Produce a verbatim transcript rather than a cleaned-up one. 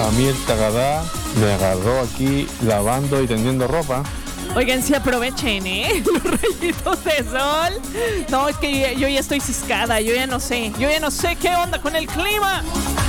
A mí el Tagadá me agarró aquí lavando y tendiendo ropa. Oigan, sí aprovechen, ¿eh? Los rayitos de sol. No, es que yo ya estoy ciscada, yo ya no sé. Yo ya no sé qué onda con el clima.